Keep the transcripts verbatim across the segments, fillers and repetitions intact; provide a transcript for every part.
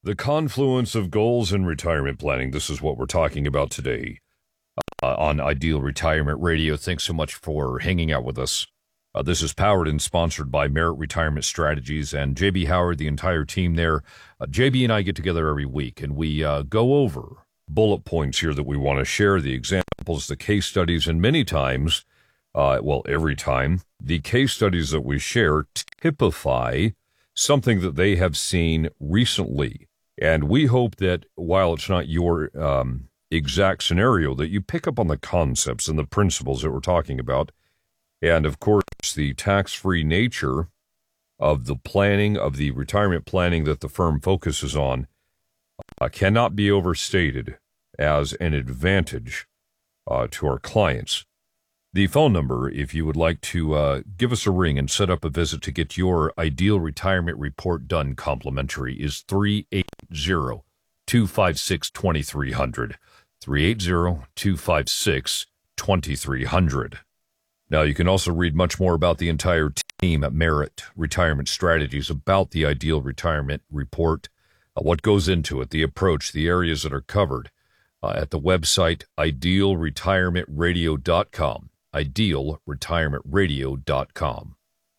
The confluence of goals and retirement planning. This is what we're talking about today uh, on Ideal Retirement Radio. Thanks so much for hanging out with us. Uh, this is powered and sponsored by Merit Retirement Strategies and J B Howard, the entire team there. Uh, J B and I get together every week, and we uh, go over bullet points here that we want to share, the examples, the case studies, and many times, uh, well, every time, the case studies that we share typify something that they have seen recently. And we hope that while it's not your um, exact scenario, that you pick up on the concepts and the principles that we're talking about. And, of course, the tax-free nature of the planning, of the retirement planning that the firm focuses on, uh, cannot be overstated as an advantage uh, to our clients. The phone number, if you would like to uh, give us a ring and set up a visit to get your Ideal Retirement Report done complimentary, is three eight zero, two five six, two three zero zero. three eight zero, two five six, two three zero zero. Now, you can also read much more about the entire team at Merit Retirement Strategies, about the Ideal Retirement Report, uh, what goes into it, the approach, the areas that are covered uh, at the website ideal retirement radio dot com. ideal retirement radio dot com.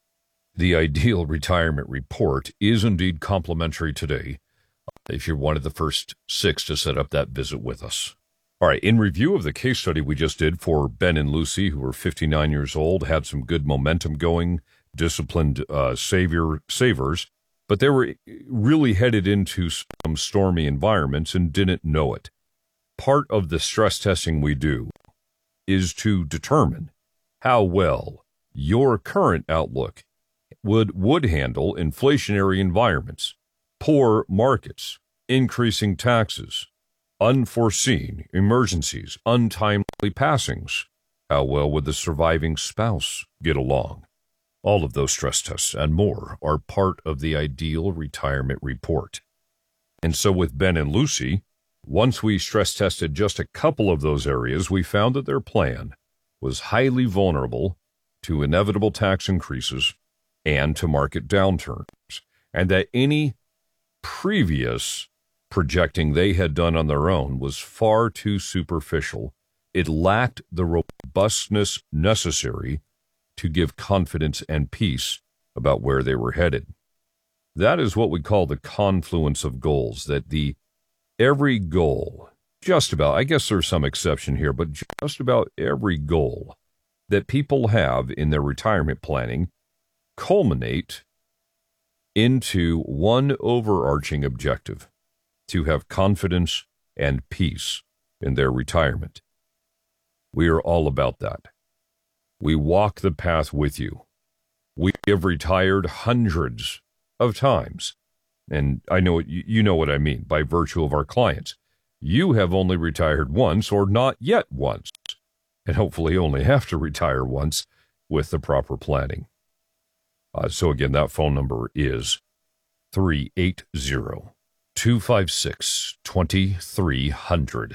The Ideal Retirement Report is indeed complimentary today if you're one of the first six to set up that visit with us. All right, in review of the case study we just did for Ben and Lucy, who were fifty-nine years old, had some good momentum going, disciplined uh, savior, savers, but they were really headed into some stormy environments and didn't know it. Part of the stress testing we do is to determine how well your current outlook would, would handle inflationary environments, poor markets, increasing taxes, unforeseen emergencies, untimely passings. How well would the surviving spouse get along? All of those stress tests and more are part of the Ideal Retirement Report. And so with Ben and Lucy, once we stress tested just a couple of those areas, we found that their plan was highly vulnerable to inevitable tax increases and to market downturns, and that any previous projecting they had done on their own was far too superficial. It lacked the robustness necessary to give confidence and peace about where they were headed. That is what we call the confluence of goals, that the every goal, just about, I guess there's some exception here, but just about every goal that people have in their retirement planning culminate into one overarching objective: to have confidence and peace in their retirement. We are all about that. We walk the path with you. We have retired hundreds of times. And I know you know what I mean by virtue of our clients. You have only retired once, or not yet once, and hopefully only have to retire once with the proper planning. Uh, so again, that phone number is three eight zero, two five six, two three zero zero.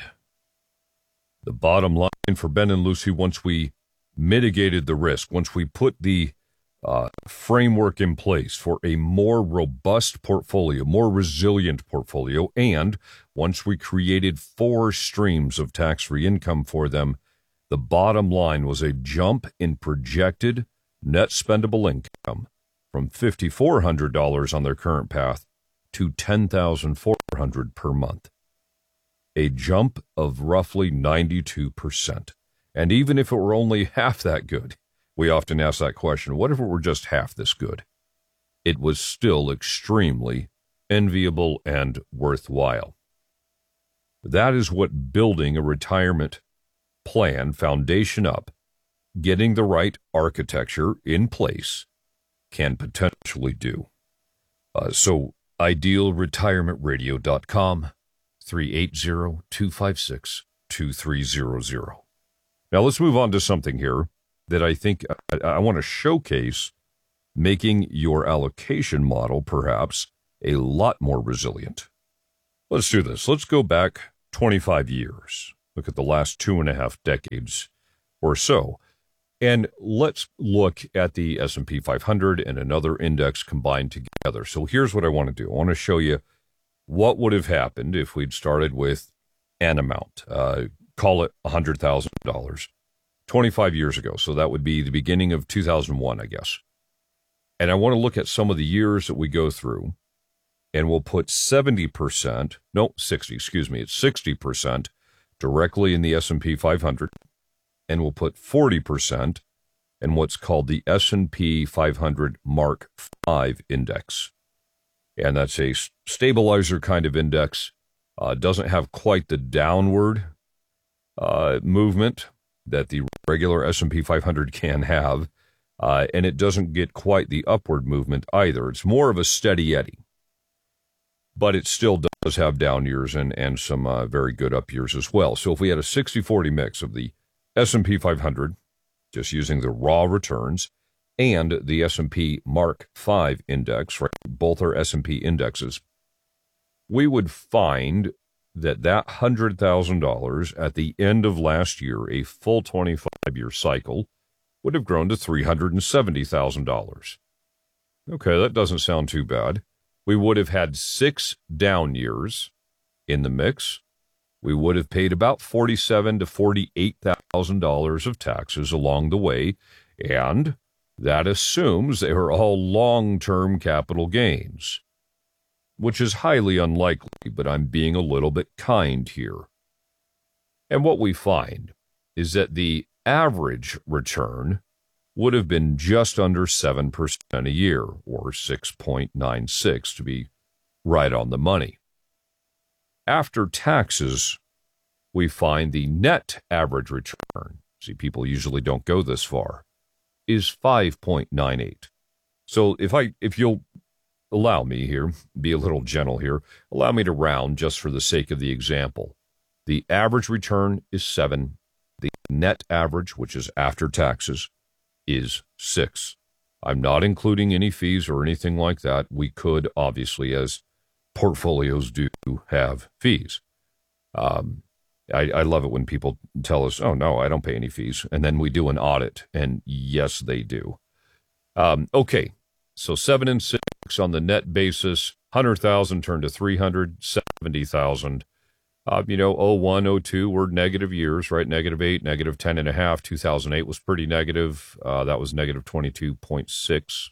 The bottom line for Ben and Lucy, once we mitigated the risk, once we put the Uh, framework in place for a more robust portfolio, more resilient portfolio, and once we created four streams of tax-free income for them, the bottom line was a jump in projected net spendable income from five thousand four hundred dollars on their current path to ten thousand four hundred dollars per month. A jump of roughly ninety-two percent. And even if it were only half that good, we often ask that question, what if it were just half this good? It was still extremely enviable and worthwhile. That is what building a retirement plan, foundation up, getting the right architecture in place, can potentially do. Uh, so, ideal retirement radio dot com, three eight zero, two five six, two three zero zero. Now let's move on to something here that I think I, I want to showcase, making your allocation model perhaps a lot more resilient. Let's do this. Let's go back twenty-five years. Look at the last two and a half decades or so. And let's look at the S and P five hundred and another index combined together. So here's what I want to do. I want to show you what would have happened if we'd started with an amount, uh, call it one hundred thousand dollars, twenty-five years ago. So that would be the beginning of two thousand one, I guess. And I want to look at some of the years that we go through, and we'll put seventy percent, no, sixty, excuse me, it's sixty percent directly in the S and P five hundred, and we'll put forty percent in what's called the S and P five hundred Mark five index. And that's a stabilizer kind of index. Uh, doesn't have quite the downward uh, movement that the regular S and P five hundred can have, uh, and it doesn't get quite the upward movement either. It's more of a steady eddy, but it still does have down years and, and some uh, very good up years as well. So if we had a sixty forty mix of the S and P five hundred, just using the raw returns, and the S and P Mark five index, right? Both are S and P indexes, we would find that that one hundred thousand dollars at the end of last year, a full twenty-five year cycle, would have grown to three hundred seventy thousand dollars. Okay, that doesn't sound too bad. We would have had six down years in the mix. We would have paid about forty-seven thousand to forty-eight thousand dollars of taxes along the way, and that assumes they were all long-term capital gains, which is highly unlikely, but I'm being a little bit kind here. And what we find is that the average return would have been just under seven percent a year, or six point nine six to be right on the money. After taxes, we find the net average return, see, people usually don't go this far, is five point nine eight. So if I, if you'll allow me here, be a little gentle here, allow me to round just for the sake of the example. The average return is seven. The net average, which is after taxes, is six. I'm not including any fees or anything like that. We could, obviously, as portfolios do, have fees. Um, I, I love it when people tell us, oh, no, I don't pay any fees. And then we do an audit, and yes, they do. Um, okay, so seven and six on the net basis, one hundred thousand turned to three hundred seventy thousand. Uh, you know, oh one, oh two were negative years, right? Negative eight, negative ten and a half. two thousand eight was pretty negative. Uh, that was negative twenty-two point six.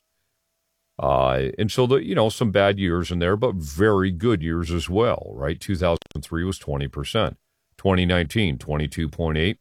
Uh, and so, the you know, some bad years in there, but very good years as well, right? two thousand three was twenty percent. twenty nineteen, twenty-two point eight.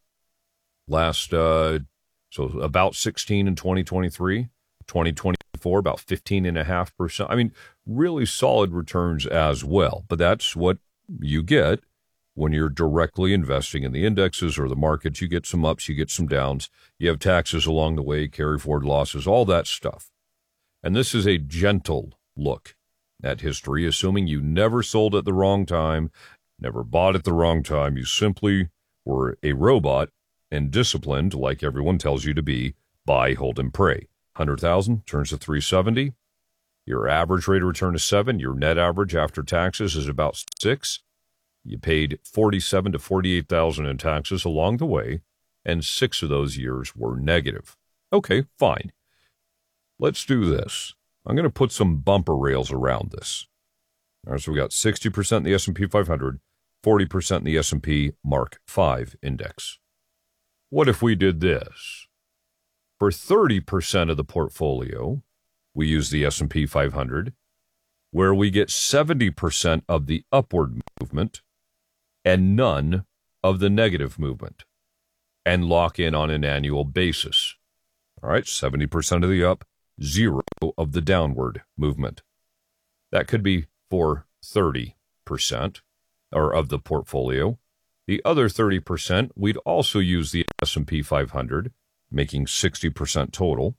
Last, uh, so about sixteen in twenty twenty-three. twenty twenty-four, about fifteen point five percent. I mean, really solid returns as well. But that's what you get when you're directly investing in the indexes or the markets. You get some ups, you get some downs. You have taxes along the way, carry forward losses, all that stuff. And this is a gentle look at history, assuming you never sold at the wrong time, never bought at the wrong time. You simply were a robot and disciplined, like everyone tells you to be, buy, hold, and pray. one hundred thousand turns to three hundred seventy. Your average rate of return is seven. Your net average after taxes is about six. You paid forty-seven to forty-eight thousand in taxes along the way, and six of those years were negative. Okay, fine. Let's do this. I'm going to put some bumper rails around this. All right, so we got sixty percent in the S and P five hundred, forty percent in the S and P Mark five index. What if we did this? For thirty percent of the portfolio, we use the S and P five hundred, where we get seventy percent of the upward movement and none of the negative movement, and lock in on an annual basis. All right, seventy percent of the up, zero of the downward movement. That could be for thirty percent or of the portfolio. The other thirty percent, we'd also use the S and P five hundred, making sixty percent total.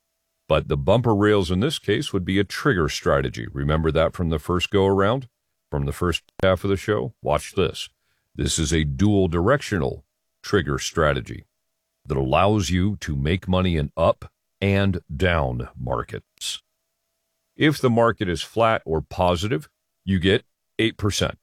But the bumper rails in this case would be a trigger strategy. Remember that from the first go-around? From the first half of the show? Watch this. This is a dual directional trigger strategy that allows you to make money in up and down markets. If the market is flat or positive, you get eight percent.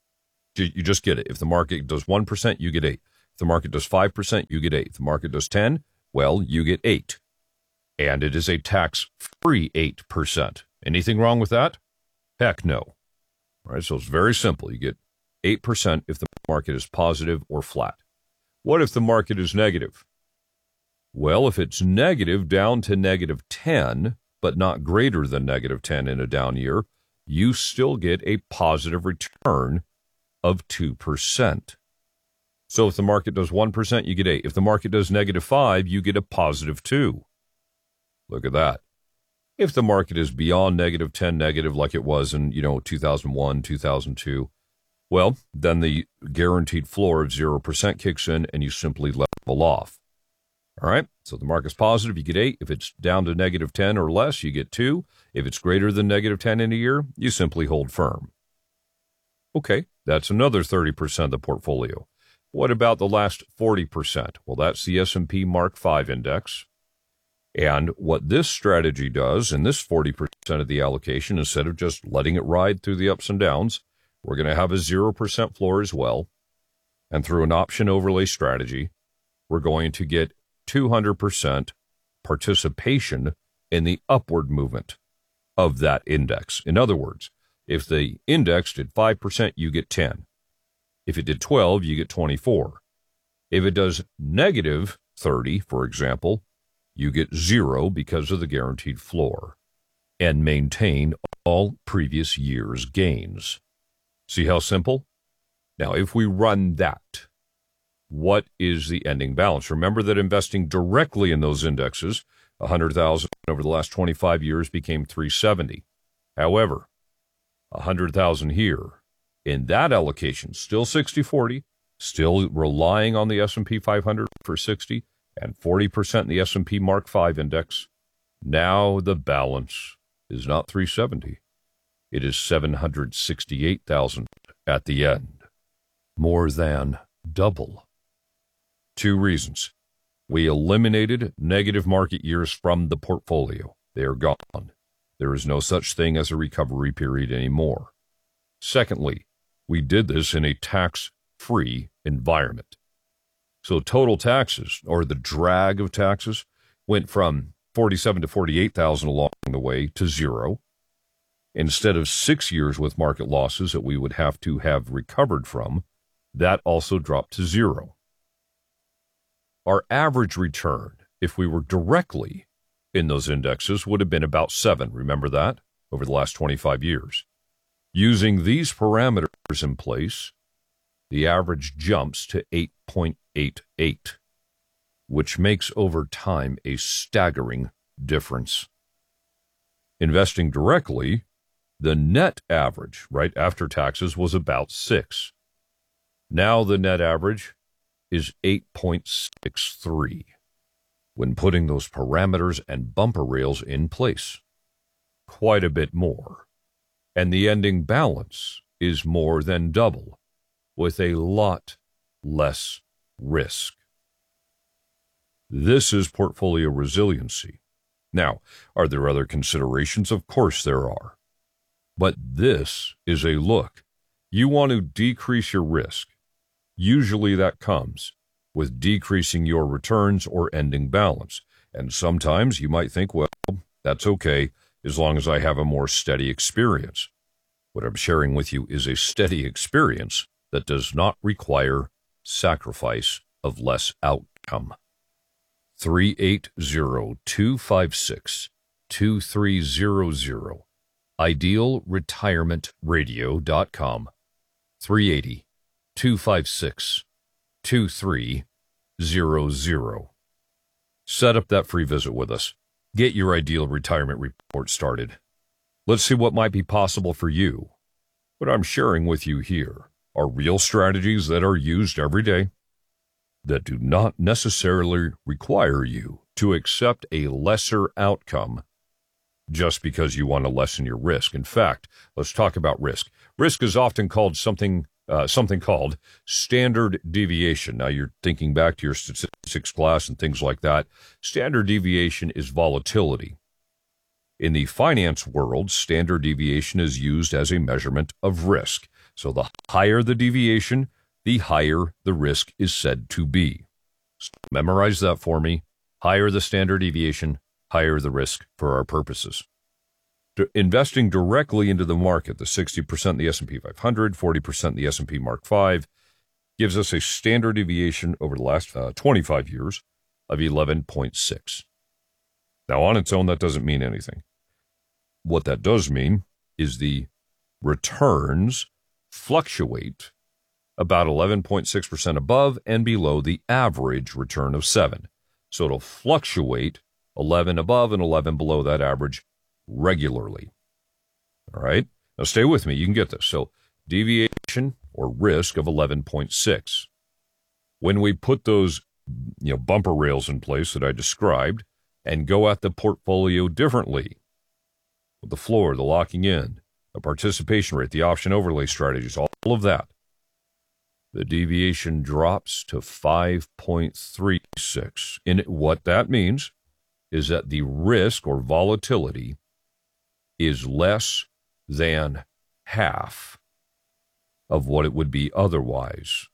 You just get it. If the market does one percent, you get eight. If the market does five percent, you get eight. If the market does ten, well, you get eight. And it is a tax-free eight percent. Anything wrong with that? Heck no. All right, so it's very simple. You get eight percent if the market is positive or flat. What if the market is negative? Well, if it's negative down to negative ten, but not greater than negative ten in a down year, you still get a positive return of two percent. So if the market does one percent, you get eight. If the market does negative five, you get a positive two. Look at that. If the market is beyond negative ten negative like it was in, you know, two thousand one, two thousand two, well, then the guaranteed floor of zero percent kicks in and you simply level off. All right, so the market's positive, you get eight. If it's down to negative ten or less, you get two. If it's greater than negative ten in a year, you simply hold firm. Okay, that's another thirty percent of the portfolio. What about the last forty percent? Well, that's the S and P Mark five index. And what this strategy does, in this forty percent of the allocation, instead of just letting it ride through the ups and downs, we're going to have a zero percent floor as well. And through an option overlay strategy, we're going to get two hundred percent participation in the upward movement of that index. In other words, if the index did five percent, you get ten. If it did twelve, you get twenty-four. If it does negative thirty, for example, you get zero because of the guaranteed floor and maintain all previous year's gains. See how simple? Now, if we run that, what is the ending balance? Remember that investing directly in those indexes, one hundred thousand over the last twenty-five years became three hundred seventy. However, one hundred thousand here in that allocation, still sixty forty, still relying on the S and P five hundred for sixty, and forty percent in the S and P Mark five index. Now the balance is not three hundred seventy. It is seven hundred sixty-eight thousand at the end. More than double. Two reasons. We eliminated negative market years from the portfolio. They are gone. There is no such thing as a recovery period anymore. Secondly, we did this in a tax-free environment. So total taxes, or the drag of taxes, went from forty-seven to forty-eight thousand along the way to zero. Instead of six years with market losses that we would have to have recovered from, that also dropped to zero. Our average return, if we were directly in those indexes, would have been about seven. Remember that? Over the last twenty-five years. Using these parameters in place, the average jumps to eight point eight eight, which makes over time a staggering difference. Investing directly, the net average, right after taxes, was about six. Now the net average is eight point six three when putting those parameters and bumper rails in place. Quite a bit more. And the ending balance is more than double, with a lot less risk. This is portfolio resiliency. Now, are there other considerations? Of course there are. But this is a look. You want to decrease your risk. Usually that comes with decreasing your returns or ending balance. And sometimes you might think, well, that's okay as long as I have a more steady experience. What I'm sharing with you is a steady experience that does not require sacrifice of less outcome. three eight zero, two five six, two three zero zero, ideal retirement radio dot com, three eight zero, two five six, two three zero zero. Set up that free visit with us. Get your ideal retirement report started. Let's see what might be possible for you. What I'm sharing with you here are real strategies that are used every day that do not necessarily require you to accept a lesser outcome just because you want to lessen your risk. In fact, let's talk about risk. Risk is often called something uh, something called standard deviation. Now, you're thinking back to your statistics class and things like that. Standard deviation is volatility. In the finance world, standard deviation is used as a measurement of risk. So the higher the deviation, the higher the risk is said to be. So memorize that for me. Higher the standard deviation, higher the risk for our purposes. investing directly into the market, the sixty percent in the S and P five hundred, forty percent in the S and P Mark five, gives us a standard deviation over the last uh, twenty-five years of eleven point six. Now, on its own, that doesn't mean anything. What that does mean is the returns fluctuate about eleven point six percent above and below the average return of seven. So it'll fluctuate eleven above and eleven below that average regularly. All right? Now stay with me. You can get this. So deviation or risk of eleven point six. When we put those, you know, bumper rails in place that I described and go at the portfolio differently, with the floor, the locking in, the participation rate, the option overlay strategies, all of that, the deviation drops to five point three six. And what that means is that the risk or volatility is less than half of what it would be otherwise.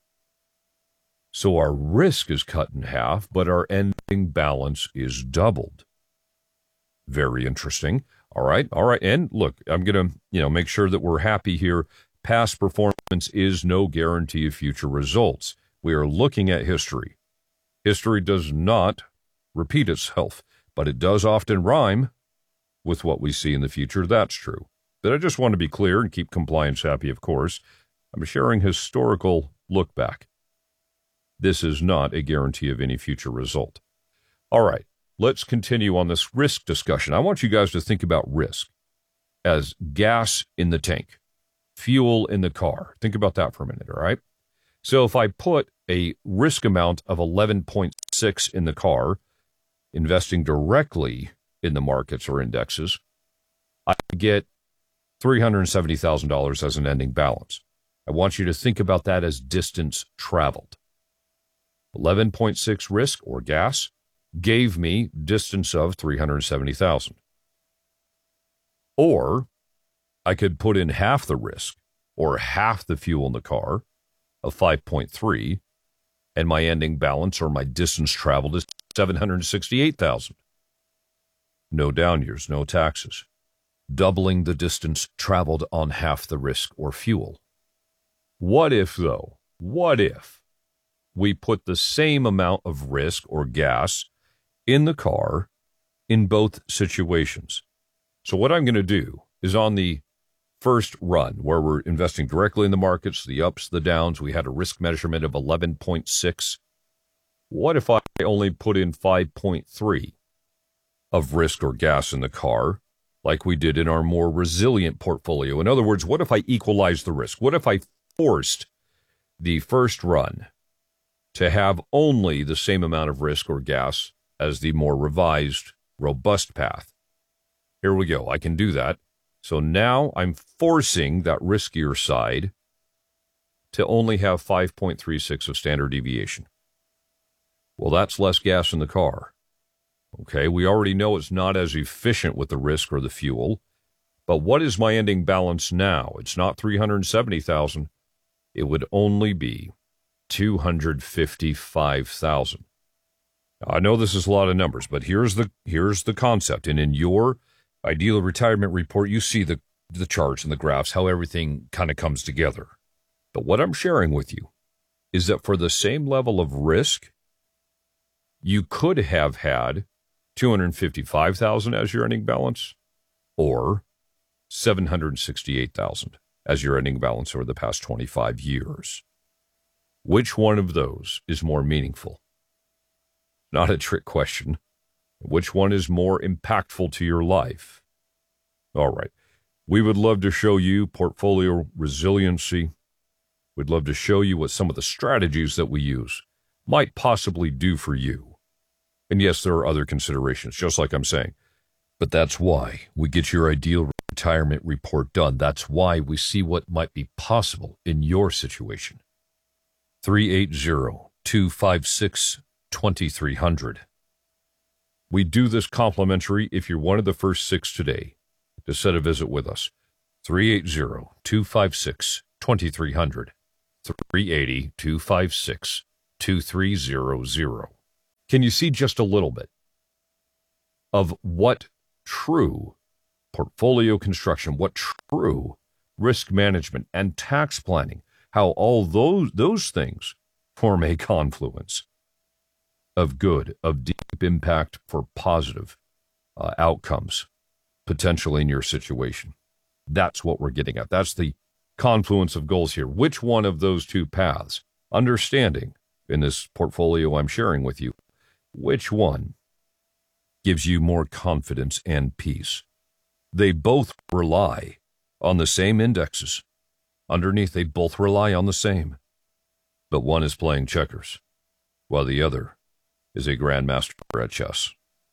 So our risk is cut in half, but our ending balance is doubled. Very interesting. All right, all right. And look, I'm going to, you know, make sure that we're happy here. Past performance is no guarantee of future results. We are looking at history. History does not repeat itself, but it does often rhyme with what we see in the future. That's true. But I just want to be clear and keep compliance happy, of course. I'm sharing historical look back. This is not a guarantee of any future result. All right, let's continue on this risk discussion. I want you guys to think about risk as gas in the tank, fuel in the car. Think about that for a minute, all right? So if I put a risk amount of eleven point six in the car, investing directly in the markets or indexes, I get three hundred seventy thousand dollars as an ending balance. I want you to think about that as distance traveled. eleven point six risk or gas gave me distance of three hundred seventy thousand. Or I could put in half the risk or half the fuel in the car of five point three, and my ending balance or my distance traveled is seven hundred sixty-eight thousand. No down years, no taxes. Doubling the distance traveled on half the risk or fuel. What if, though, what if we put the same amount of risk or gas in the car in both situations? So what I'm going to do is on the first run, where we're investing directly in the markets, the ups, the downs, we had a risk measurement of eleven point six. What if I only put in five point three of risk or gas in the car, like we did in our more resilient portfolio? In other words, what if I equalized the risk? What if I forced the first run to have only the same amount of risk or gas as the more revised, robust path? Here we go. I can do that. So now I'm forcing that riskier side to only have five point three six of standard deviation. Well, that's less gas in the car. Okay, we already know it's not as efficient with the risk or the fuel. But what is my ending balance now? It's not three hundred seventy thousand. It would only be two hundred fifty-five thousand. I know this is a lot of numbers, but here's the here's the concept. And in your Ideal Retirement Report, you see the, the charts and the graphs, how everything kind of comes together. But what I'm sharing with you is that for the same level of risk, you could have had two hundred fifty-five thousand as your ending balance or seven hundred sixty-eight thousand as your ending balance over the past twenty-five years. Which one of those is more meaningful? Not a trick question. Which one is more impactful to your life? All right. We would love to show you portfolio resiliency. We'd love to show you what some of the strategies that we use might possibly do for you. And yes, there are other considerations, just like I'm saying. But that's why we get your Ideal Retirement Report done. That's why we see what might be possible in your situation. three eight zero, two five six, two three zero zero. We do this complimentary if you're one of the first six today to set a visit with us. three eight zero, two five six, two three zero zero. three eight zero, two five six, two three zero zero. Can you see just a little bit of what true portfolio construction, what true risk management and tax planning, how all those those things form a confluence of good, of deep impact for positive uh, outcomes potentially in your situation. That's what we're getting at. That's the confluence of goals here. Which one of those two paths, understanding in this portfolio I'm sharing with you, which one gives you more confidence and peace? They both rely on the same indexes. Underneath, they both rely on the same. But one is playing checkers, while the other is a grandmaster at chess.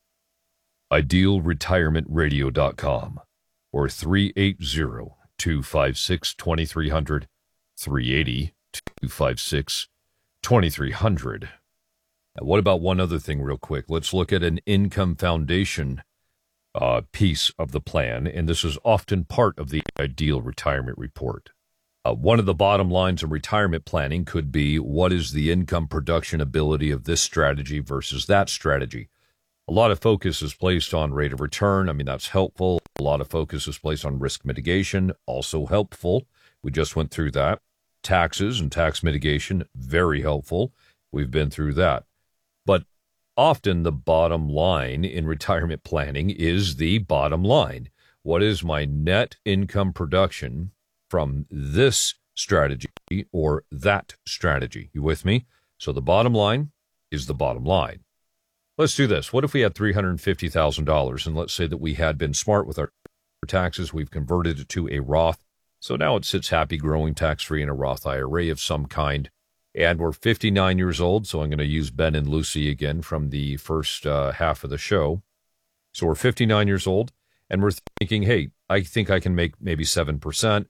ideal retirement radio dot com or three eight zero, two five six, two three zero zero, three eight zero, two five six, two three zero zero. Now, what about one other thing real quick? Let's look at an income foundation uh, piece of the plan, and this is often part of the Ideal Retirement Report. Uh, one of the bottom lines of retirement planning could be, what is the income production ability of this strategy versus that strategy? A lot of focus is placed on rate of return. I mean, that's helpful. A lot of focus is placed on risk mitigation, also helpful. We just went through that. Taxes and tax mitigation, very helpful. We've been through that. But often the bottom line in retirement planning is the bottom line. What is my net income production from this strategy or that strategy? You with me? So the bottom line is the bottom line. Let's do this. What if we had three hundred fifty thousand dollars, and let's say that we had been smart with our taxes, we've converted it to a Roth, so now it sits happy, growing, tax-free in a Roth I R A of some kind, and we're fifty-nine years old, so I'm going to use Ben and Lucy again from the first uh, half of the show. So we're fifty-nine years old, and we're thinking, hey, I think I can make maybe seven percent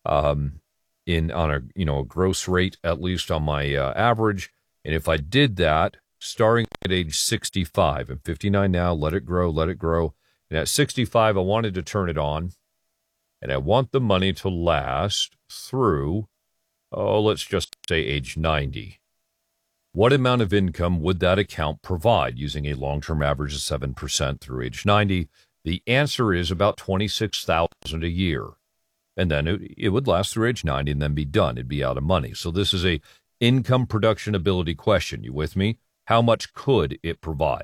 um, in on a you know a gross rate, at least on my uh, average, and if I did that, starting at age sixty-five, I'm fifty-nine now, let it grow, let it grow. And at sixty-five, I wanted to turn it on, and I want the money to last through, oh, let's just say age ninety. What amount of income would that account provide using a long-term average of seven percent through age ninety? The answer is about twenty-six thousand dollars a year. And then it, it would last through age ninety and then be done. It'd be out of money. So this is a income production ability question. You with me? How much could it provide?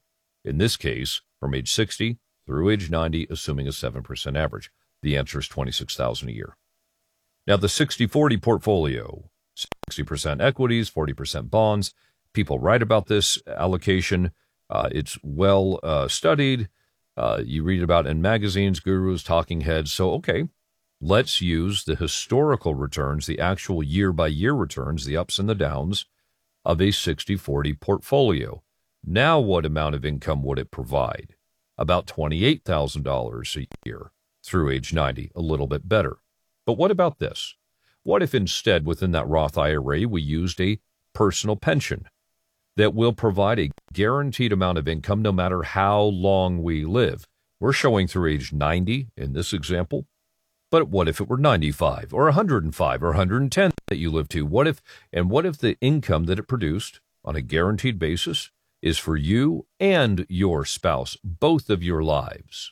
In this case, from age sixty through age ninety, assuming a seven percent average. The answer is twenty-six thousand dollars a year. Now, the sixty forty portfolio, sixty percent equities, forty percent bonds. People write about this allocation. Uh, it's well uh, studied. Uh, you read about it in magazines, gurus, talking heads. So, okay, let's use the historical returns, the actual year-by-year returns, the ups and the downs of a sixty forty portfolio. Now, what amount of income would it provide? About twenty-eight thousand dollars a year through age ninety, a little bit better. But what about this? What if instead within that Roth I R A we used a personal pension that will provide a guaranteed amount of income no matter how long we live? We're showing through age ninety in this example. But what if it were ninety-five or one hundred five or one hundred ten that you live to? What if, and what if the income that it produced on a guaranteed basis is for you and your spouse, both of your lives?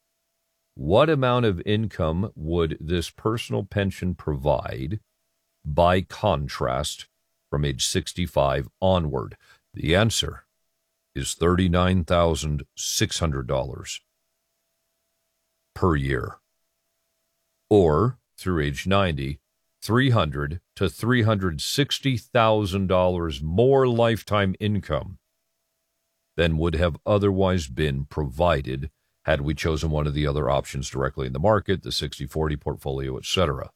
What amount of income would this personal pension provide by contrast from age sixty-five onward? The answer is thirty-nine thousand six hundred dollars per year. Or, through age ninety, three hundred thousand to three hundred sixty thousand dollars more lifetime income than would have otherwise been provided had we chosen one of the other options directly in the market, the sixty forty portfolio, et cetera.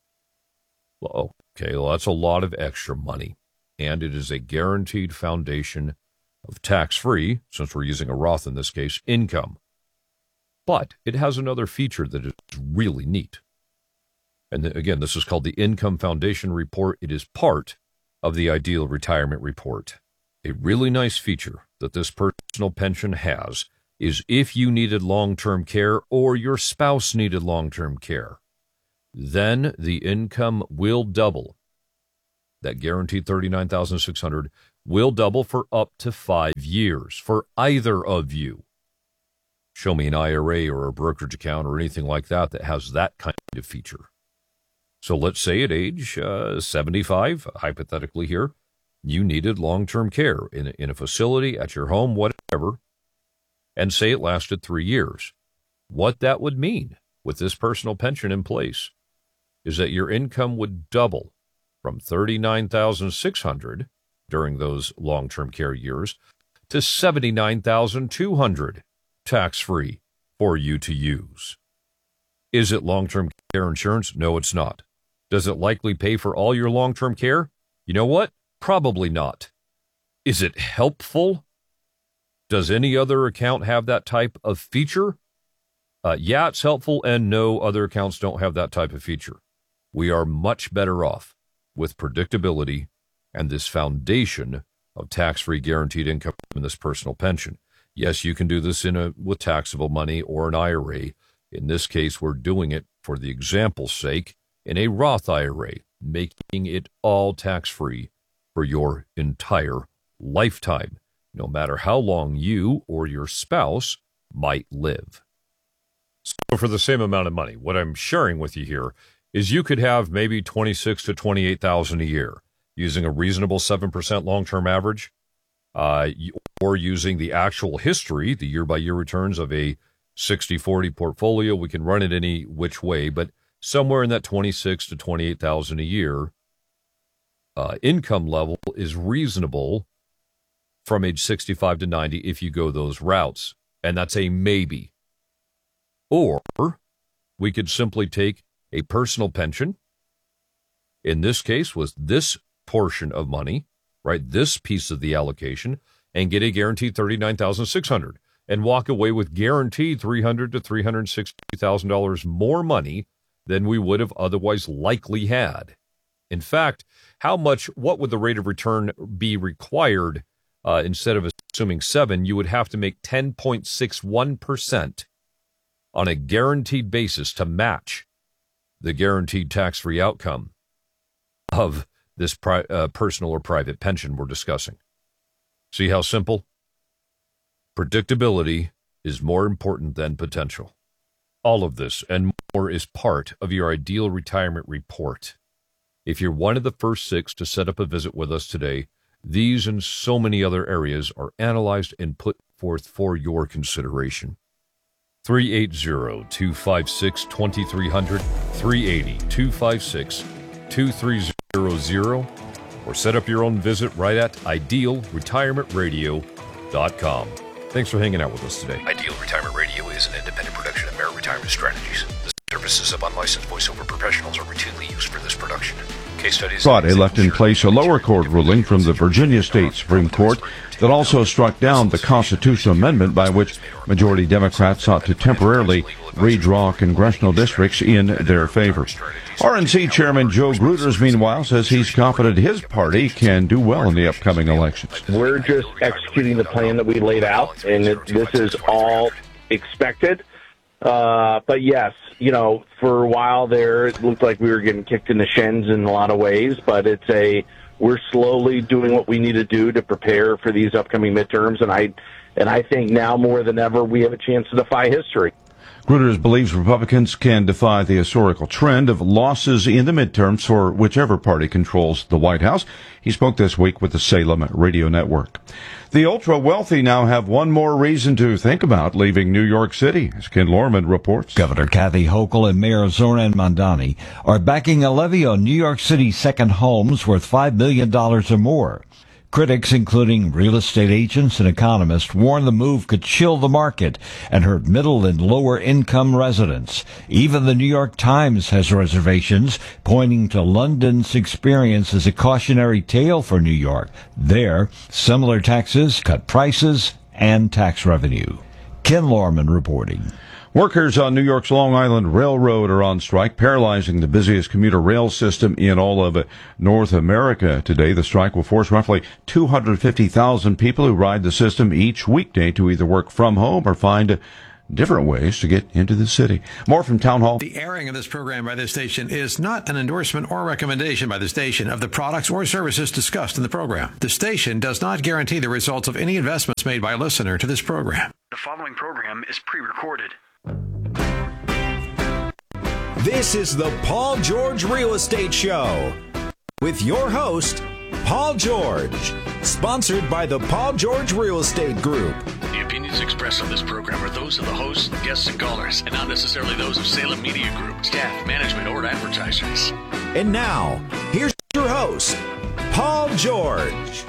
Well, okay, well, that's a lot of extra money, and it is a guaranteed foundation of tax-free, since we're using a Roth in this case, income. But it has another feature that is really neat. And again, this is called the Income Foundation Report. It is part of the Ideal Retirement Report. A really nice feature that this personal pension has is if you needed long-term care or your spouse needed long-term care, then the income will double. That guaranteed thirty-nine thousand six hundred dollars will double for up to five years for either of you. Show me an I R A or a brokerage account or anything like that that has that kind of feature. So let's say at age uh, seventy-five, hypothetically here, you needed long-term care in a, in a facility, at your home, whatever, and say it lasted three years. What that would mean with this personal pension in place is that your income would double from thirty-nine thousand six hundred dollars during those long-term care years to seventy-nine thousand two hundred dollars tax-free for you to use. Is it long-term care insurance? No, it's not. Does it likely pay for all your long-term care? You know what? Probably not. Is it helpful? Does any other account have that type of feature? Uh, yeah, it's helpful, and no, other accounts don't have that type of feature. We are much better off with predictability and this foundation of tax-free guaranteed income in this personal pension. Yes, you can do this in a with taxable money or an I R A. In this case, we're doing it, for the example's sake, in a Roth I R A, making it all tax-free for your entire lifetime, no matter how long you or your spouse might live. So for the same amount of money, what I'm sharing with you here is you could have maybe twenty-six to twenty-eight thousand a year using a reasonable seven percent long-term average, uh, or using the actual history, the year-by-year returns of a sixty forty portfolio. We can run it any which way, but somewhere in that twenty-six to twenty-eight thousand a year uh, income level is reasonable from age sixty-five to ninety if you go those routes, and that's a maybe. Or we could simply take a personal pension, in this case was this portion of money, right, this piece of the allocation, and get a guaranteed thirty-nine thousand six hundred dollars and walk away with guaranteed three hundred thousand to three hundred sixty thousand dollars more money than we would have otherwise likely had. In fact, how much, what would the rate of return be required? Uh, instead of assuming seven, you would have to make ten point six one percent on a guaranteed basis to match the guaranteed tax-free outcome of this pri- uh, personal or private pension we're discussing. See how simple? Predictability is more important than potential. All of this and more is part of your Ideal Retirement Report. If you're one of the first six to set up a visit with us today, these and so many other areas are analyzed and put forth for your consideration. three eight zero, two five six, two three zero zero, three eight zero, two five six, two three zero zero, or set up your own visit right at ideal retirement radio dot com. Thanks for hanging out with us today. Ideal Retirement Radio is an independent production of Merit Retirement Strategies. The services of unlicensed voiceover professionals are routinely used for this production. Case studies. Friday left in place a lower court ruling from the Virginia State Supreme Court that also struck down the constitutional amendment by which majority Democrats sought to temporarily redraw congressional districts in their favor. R N C Chairman Joe Gruters, meanwhile, says he's confident his party can do well in the upcoming elections. We're just executing the plan that we laid out, and it, this is all expected. Uh, but yes, you know, for a while there, it looked like we were getting kicked in the shins in a lot of ways, but it's a, we're slowly doing what we need to do to prepare for these upcoming midterms, and I, and I think now more than ever, we have a chance to defy history. Gruters believes Republicans can defy the historical trend of losses in the midterms for whichever party controls the White House. He spoke this week with the Salem Radio Network. The ultra-wealthy now have one more reason to think about leaving New York City, as Ken Lorman reports. Governor Kathy Hochul and Mayor Zoran Mandani are backing a levy on New York City's second homes worth five million dollars or more. Critics, including real estate agents and economists, warn the move could chill the market and hurt middle and lower income residents. Even the New York Times has reservations, pointing to London's experience as a cautionary tale for New York. There, similar taxes cut prices and tax revenue. Ken Lorman reporting. Workers on New York's Long Island Railroad are on strike, paralyzing the busiest commuter rail system in all of North America today. The strike will force roughly two hundred fifty thousand people who ride the system each weekday to either work from home or find different ways to get into the city. More from Town Hall. The airing of this program by this station is not an endorsement or recommendation by the station of the products or services discussed in the program. The station does not guarantee the results of any investments made by a listener to this program. The following program is pre-recorded. This is the Paul George Real Estate Show with your host, Paul George, sponsored by the Paul George Real Estate Group. The opinions expressed on this program are those of the hosts, guests, and callers, and not necessarily those of Salem Media Group, staff, management, or advertisers. And now, here's your host, Paul George.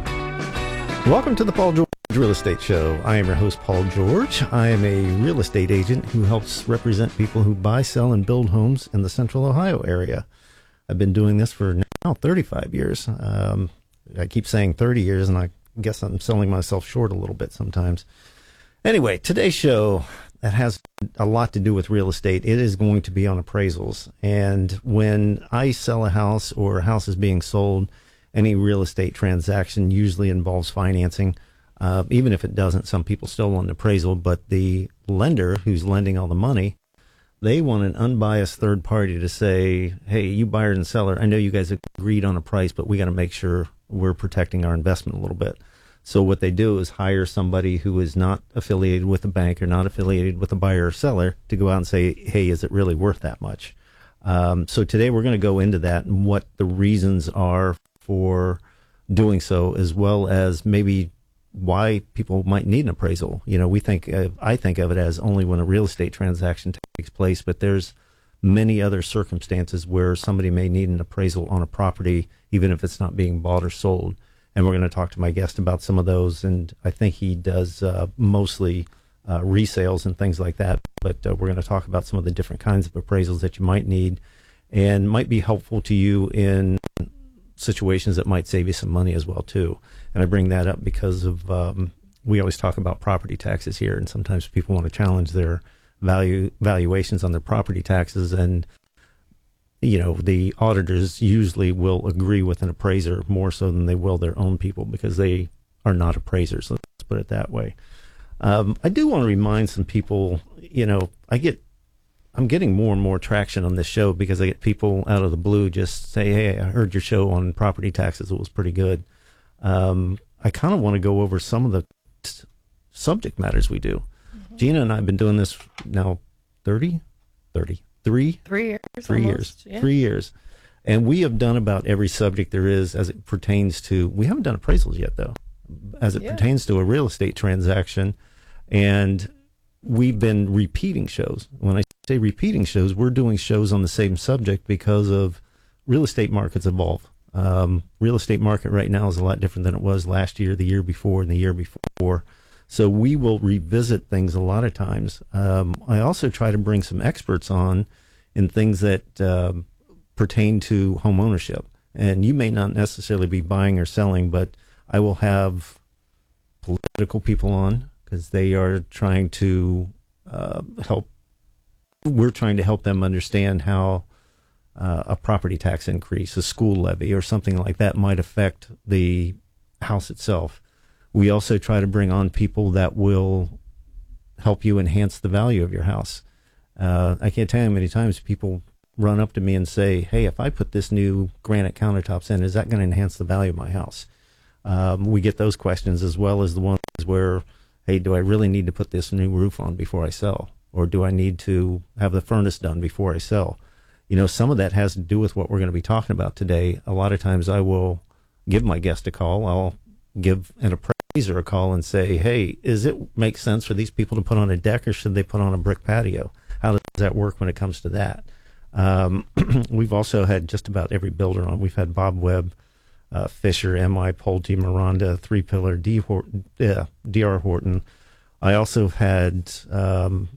Welcome to the Paul George Real Estate Show. I am your host, Paul George. I am a real estate agent who helps represent people who buy, sell, and build homes in the Central Ohio area. I've been doing this for now thirty-five years. Um, I keep saying thirty years, and I guess I'm selling myself short a little bit sometimes. Anyway, today's show that has a lot to do with real estate. It is going to be on appraisals. And when I sell a house or a house is being sold, any real estate transaction usually involves financing. Uh, even if it doesn't, some people still want an appraisal, but the lender who's lending all the money, they want an unbiased third party to say, hey, you buyer and seller, I know you guys agreed on a price, but we got to make sure we're protecting our investment a little bit. So what they do is hire somebody who is not affiliated with a bank or not affiliated with a buyer or seller to go out and say, hey, is it really worth that much? Um, so today we're going to go into that and what the reasons are for doing so, as well as maybe why people might need an appraisal. You know, we think, uh, I think of it as only when a real estate transaction takes place, but there's many other circumstances where somebody may need an appraisal on a property, even if it's not being bought or sold. And we're going to talk to my guest about some of those. And I think he does uh, mostly uh, resales and things like that. But uh, we're going to talk about some of the different kinds of appraisals that you might need and might be helpful to you in situations that might save you some money as well, too. And I bring that up because of um, we always talk about property taxes here, and sometimes people want to challenge their value valuations on their property taxes, and you know the auditors usually will agree with an appraiser more so than they will their own people because they are not appraisers. Let's put it that way. Um, I do want to remind some people, you know, I get I'm getting more and more traction on this show because I get people out of the blue just say, hey, I heard your show on property taxes. It was pretty good. Um, I kind of want to go over some of the t- subject matters we do. Mm-hmm. Gina and I have been doing this now thirty, thirty, three, three years, three almost, years, yeah. three years. And we have done about every subject there is as it pertains to, we haven't done appraisals yet though, as it yeah. pertains to a real estate transaction. And we've been repeating shows. When I say repeating shows, we're doing shows on the same subject because of real estate markets evolve. Um, real estate market right now is a lot different than it was last year, the year before, and the year before. So we will revisit things a lot of times. Um, I also try to bring some experts on in things that um, pertain to home ownership. And you may not necessarily be buying or selling, but I will have political people on because they are trying to uh, help. We're trying to help them understand how uh, a property tax increase, a school levy, or something like that might affect the house itself. We also try to bring on people that will help you enhance the value of your house. Uh, I can't tell you how many times people run up to me and say, hey, if I put this new granite countertops in, is that going to enhance the value of my house? Um, we get those questions as well as the ones where, hey, do I really need to put this new roof on before I sell? Or do I need to have the furnace done before I sell? You know, some of that has to do with what we're going to be talking about today. A lot of times I will give my guest a call. I'll give an appraiser a call and say, hey, does it make sense for these people to put on a deck or should they put on a brick patio? How does that work when it comes to that? Um, we've also had just about every builder on. We've had Bob Webb, uh, Fisher, M I, Pulte, Miranda, Three Pillar, D. Horton, uh, D R. Horton. I also have had um,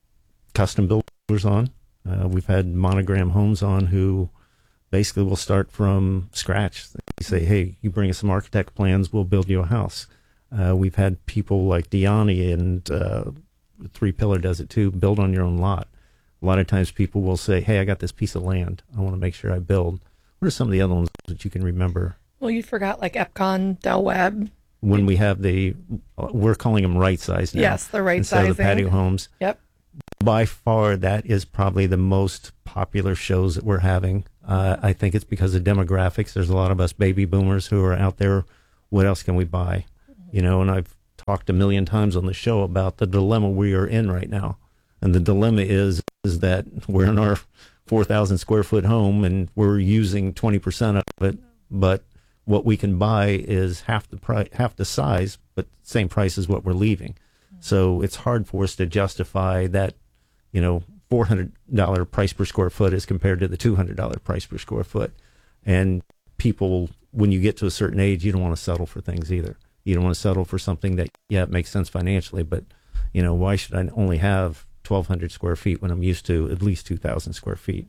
custom builders on. Uh, we've had Monogram Homes on who basically will start from scratch. They say, hey, you bring us some architect plans, we'll build you a house. Uh, we've had people like Diani and uh, Three Pillar does it too, build on your own lot. A lot of times people will say, hey, I got this piece of land. I want to make sure I build. What are some of the other ones that you can remember? Well, you forgot like Epcon, Del Webb. When we have the, we're calling them right size now. Yes, the right instead sizing. Instead of the patio homes. Yep. By far, that is probably the most popular shows that we're having. Uh, I think it's because of demographics. There's a lot of us baby boomers who are out there. What else can we buy? You know, and I've talked a million times on the show about the dilemma we are in right now. And the dilemma is, is that we're in our four thousand square foot home and we're using twenty percent of it, but what we can buy is half the price, half the size, but same price as what we're leaving. So it's hard for us to justify that, you know, four hundred dollars price per square foot as compared to the two hundred dollars price per square foot. And people, when you get to a certain age, you don't want to settle for things either. You don't want to settle for something that, yeah, it makes sense financially, but, you know, why should I only have twelve hundred square feet when I'm used to at least two thousand square feet?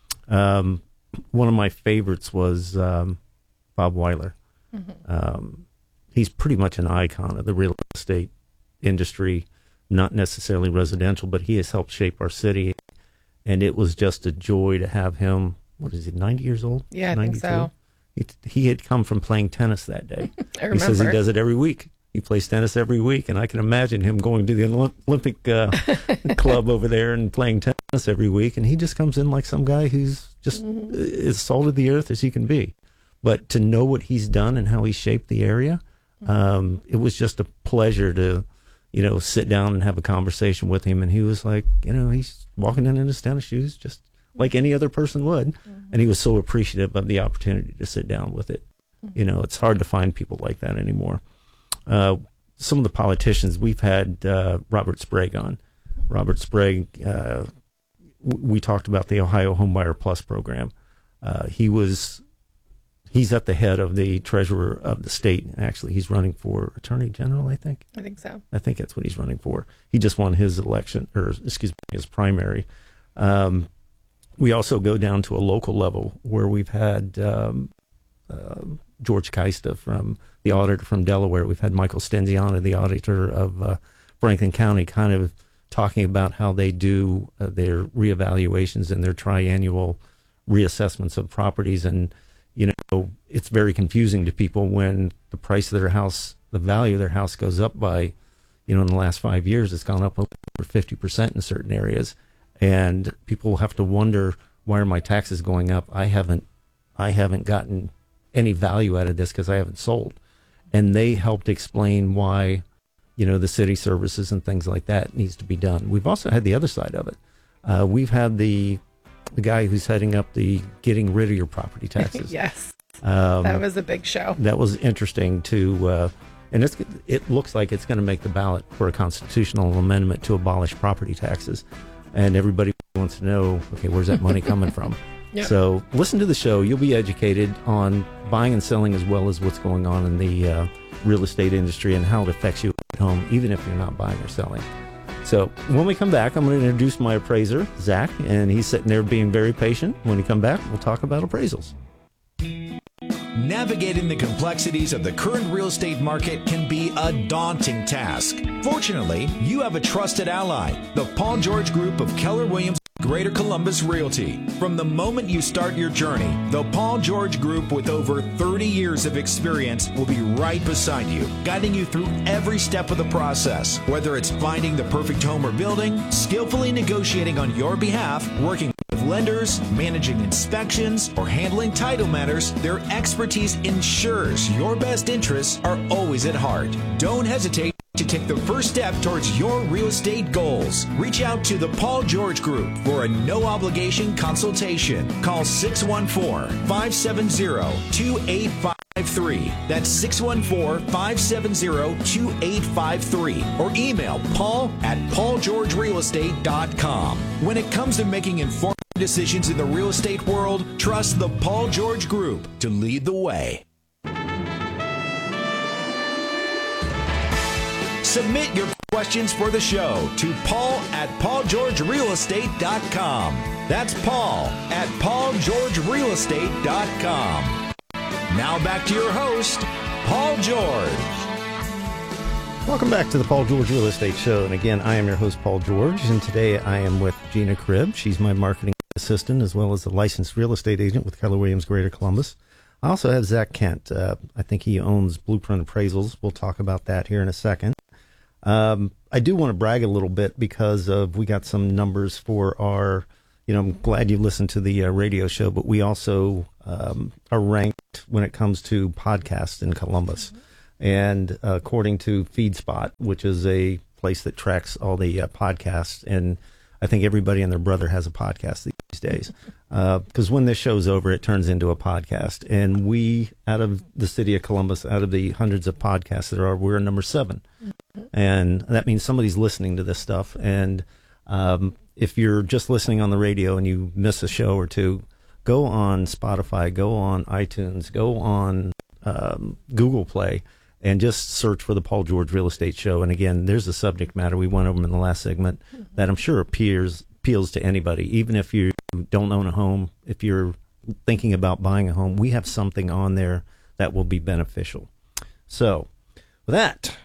Um, one of my favorites was um, Bob Weiler. Mm-hmm. Um, he's pretty much an icon of the real estate industry, not necessarily residential, but he has helped shape our city. And it was just a joy to have him. What is he, ninety years old? Yeah, I think so. He, he had come from playing tennis that day. I remember. He says he does it every week. He plays tennis every week, and I can imagine him going to the Olympic uh, club over there and playing tennis every week. And he just comes in like some guy who's just mm-hmm. as salt of the earth as he can be. But to know what he's done and how he shaped the area, mm-hmm. um, it was just a pleasure to, you know, sit down and have a conversation with him. And he was like, you know, he's walking in in his tennis shoes just like any other person would. Mm-hmm. And he was so appreciative of the opportunity to sit down with it. Mm-hmm. You know, it's hard to find people like that anymore. Uh, some of the politicians, we've had uh, Robert Sprague on. Robert Sprague, uh, w- we talked about the Ohio Homebuyer Plus program. Uh, he was, he's at the head of the treasurer of the state. Actually, he's running for attorney general, I think. I think so. I think that's what he's running for. He just won his election, or excuse me, his primary. Um, we also go down to a local level where we've had um, uh, George Kaista from the auditor from Delaware. We've had Michael Stenziano, the auditor of uh, Franklin County, kind of talking about how they do uh, their reevaluations and their triannual reassessments of properties. And, you know, it's very confusing to people when the price of their house, the value of their house goes up by, you know, in the last five years, it's gone up over fifty percent in certain areas. And people have to wonder, why are my taxes going up? I haven't, I haven't gotten any value out of this because I haven't sold. And they helped explain why, you know, the city services and things like that needs to be done. We've also had the other side of it. Uh, we've had the the guy who's heading up the getting rid of your property taxes. Yes, um, that was a big show. That was interesting to, uh, and it's, it looks like it's going to make the ballot for a constitutional amendment to abolish property taxes. And everybody wants to know, okay, where's that money coming from? Yep. So listen to the show. You'll be educated on buying and selling as well as what's going on in the uh, real estate industry and how it affects you at home, even if you're not buying or selling. So when we come back, I'm going to introduce my appraiser, Zach, and he's sitting there being very patient. When we come back, we'll talk about appraisals. Navigating the complexities of the current real estate market can be a daunting task. Fortunately, you have a trusted ally, the Paul George Group of Keller Williams Greater Columbus Realty. From the moment you start your journey, the Paul George Group with over thirty years of experience will be right beside you, guiding you through every step of the process. Whether it's finding the perfect home or building, skillfully negotiating on your behalf, working with lenders, managing inspections, or handling title matters, their expertise ensures your best interests are always at heart. Don't hesitate to take the first step towards your real estate goals. Reach out to the Paul George Group for a no-obligation consultation. Call six one four, five seven zero, two eight five three. That's six one four, five seven zero, two eight five three. Or email paul at paul george real estate dot com. When it comes to making informed decisions in the real estate world, trust the Paul George Group to lead the way. Submit your questions for the show to Paul at paul george real estate dot com. That's Paul at paul george real estate dot com. Now back to your host, Paul George. Welcome back to the Paul George Real Estate Show. And again, I am your host, Paul George. And today I am with Gina Cribb. She's my marketing assistant as well as a licensed real estate agent with Keller Williams Greater Columbus. I also have Zach Kent. Uh, I think he owns Blueprint Appraisals. We'll talk about that here in a second. Um, I do want to brag a little bit because of we got some numbers for our, you know, I'm glad you listened to the uh, radio show, but we also um, are ranked when it comes to podcasts in Columbus. Mm-hmm. And uh, according to FeedSpot, which is a place that tracks all the uh, podcasts, and I think everybody and their brother has a podcast these days, because uh, when this show's over, it turns into a podcast. And we, out of the city of Columbus, out of the hundreds of podcasts there are, we're number seven. And that means somebody's listening to this stuff. And um, if you're just listening on the radio and you miss a show or two, go on Spotify, go on iTunes, go on um, Google Play, and just search for the Paul George Real Estate Show. And again, there's a subject matter we went over in the last segment that I'm sure appears, appeals to anybody, even if you don't own a home. If you're thinking about buying a home, we have something on there that will be beneficial. So, with that,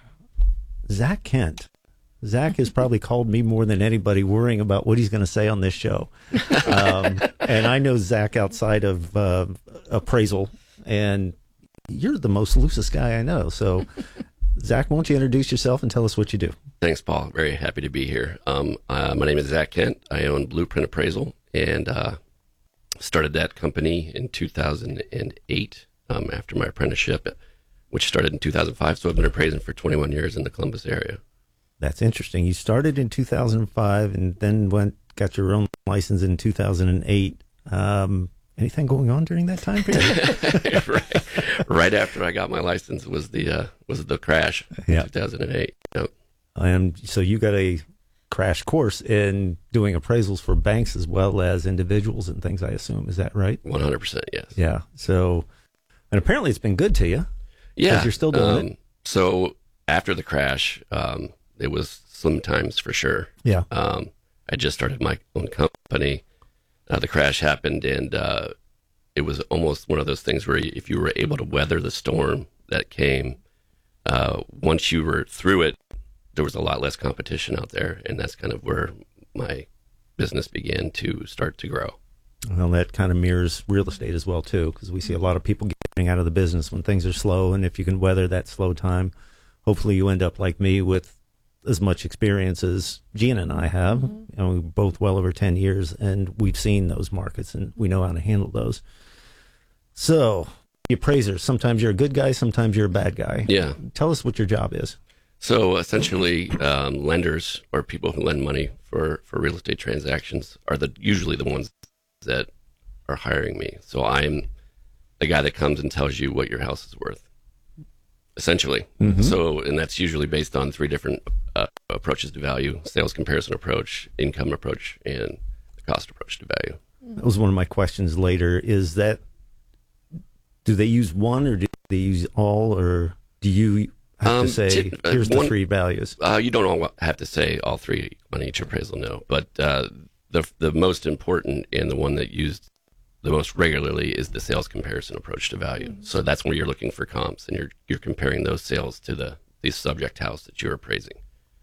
Zach Kent. Zach has probably called me more than anybody, worrying about what he's going to say on this show. Um, and I know Zach outside of uh, appraisal, and you're the most loosest guy I know. So, Zach, won't you introduce yourself and tell us what you do? Thanks, Paul. Very happy to be here. Um, uh, my name is Zach Kent. I own Blueprint Appraisal, and uh, started that company in two thousand eight um, after my apprenticeship, which started in two thousand five. So I've been appraising for twenty-one years in the Columbus area. That's interesting. You started in two thousand five and then went got your own license in two thousand eight. Um, anything going on during that time period? right, right after I got my license was the uh, was the crash in yeah. two thousand eight. Yep. And so you got a crash course in doing appraisals for banks as well as individuals and things, I assume. Is that right? one hundred percent, yes. Yeah. So, and apparently it's been good to you. Yeah. You're still doing um, it. So after the crash, um, it was slim times for sure. Yeah. Um, I just started my own company. Uh, the crash happened, and uh, it was almost one of those things where if you were able to weather the storm that came, uh, once you were through it, there was a lot less competition out there, and that's kind of where my business began to start to grow. Well, that kind of mirrors real estate as well, too, because we see a lot of people getting out of the business when things are slow, and if you can weather that slow time, hopefully you end up like me with as much experience as Gina and I have. Mm-hmm. You know, we're both well over ten years, and we've seen those markets, and we know how to handle those. So, the appraisers, sometimes you're a good guy, sometimes you're a bad guy. Yeah. Tell us what your job is. So, essentially, um, lenders or people who lend money for, for real estate transactions are the usually the ones that are hiring me. So, I'm the guy that comes and tells you what your house is worth, essentially. Mm-hmm. So, and that's usually based on three different uh, approaches to value: sales comparison approach, income approach, and the cost approach to value. That was one of my questions later. Is that, do they use one or do they use all, or do you have um, to say, t- uh, here's one, the three values? Uh, you don't all have to say all three on each appraisal, no. But uh, the the most important and the one that used the most regularly is the sales comparison approach to value. Mm-hmm. So that's where you're looking for comps, and you're you're comparing those sales to the, the subject house that you're appraising.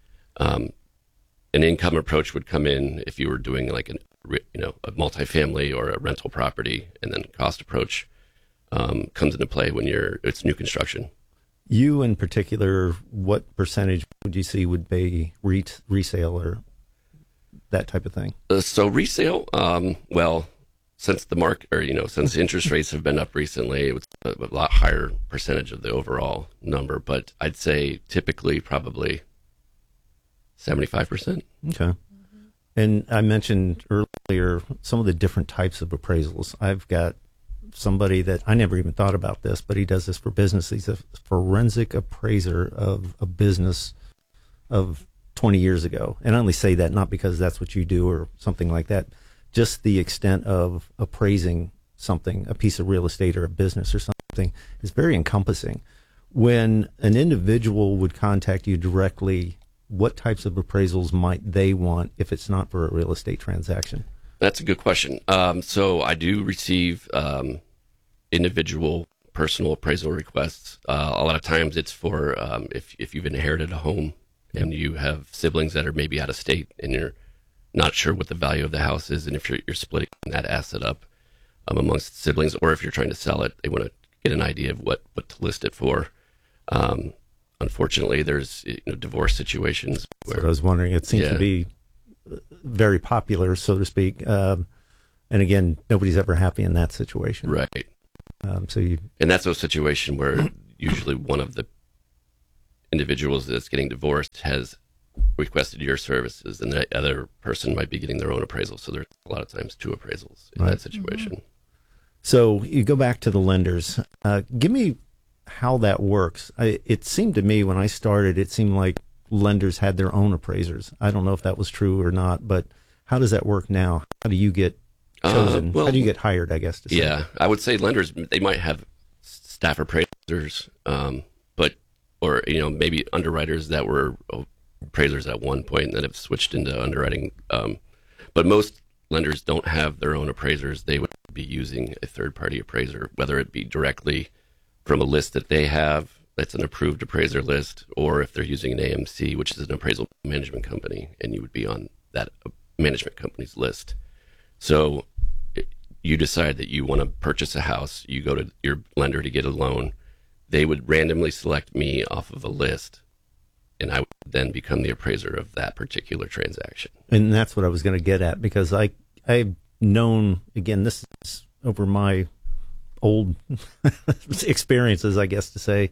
Um, an income approach would come in if you were doing like an you know a multifamily or a rental property, and then cost approach um, comes into play when you're it's new construction. You in particular, what percentage would you see would be re- resale or that type of thing? Uh, so resale, um, well, since the market, or you know, since interest rates have been up recently, it's a, a lot higher percentage of the overall number. But I'd say typically probably seventy-five percent. Okay. And I mentioned earlier some of the different types of appraisals. I've got somebody that I never even thought about this, but he does this for business. He's a forensic appraiser of a business of twenty years ago. And I only say that not because that's what you do or something like that. Just the extent of appraising something, a piece of real estate or a business or something, is very encompassing. When an individual would contact you directly, what types of appraisals might they want if it's not for a real estate transaction? That's a good question. Um, so I do receive um, individual personal appraisal requests. Uh, a lot of times it's for um, if if you've inherited a home and you have siblings that are maybe out of state and you're not sure what the value of the house is, and if you're, you're splitting that asset up um, amongst siblings, or if you're trying to sell it, they want to get an idea of what, what to list it for. Um, unfortunately, there's you know, divorce situations. Where, so I was wondering, it seems yeah. to be very popular, so to speak. Um, and again, nobody's ever happy in that situation. Right. Um, so you, and that's a situation where usually one of the individuals that's getting divorced has requested your services, and the other person might be getting their own appraisal. So there's a lot of times two appraisals in right. that situation. So you go back to the lenders. Uh, give me how that works. I, it seemed to me when I started, it seemed like lenders had their own appraisers. I don't know if that was true or not, but how does that work now? How do you get chosen? Uh, well, how do you get hired, I guess, to say? Yeah, I would say lenders, they might have staff appraisers, um, but, or, you know, maybe underwriters that were appraisers at one point that have switched into underwriting. Um, but most lenders don't have their own appraisers. They would be using a third-party appraiser, whether it be directly from a list that they have that's an approved appraiser list, or if they're using an A M C, which is an appraisal management company, and you would be on that management company's list. So you decide that you want to purchase a house, you go to your lender to get a loan, they would randomly select me off of a list, and I would then become the appraiser of that particular transaction. And that's what I was going to get at, because I, I've known, again, this is over my old experiences, I guess to say,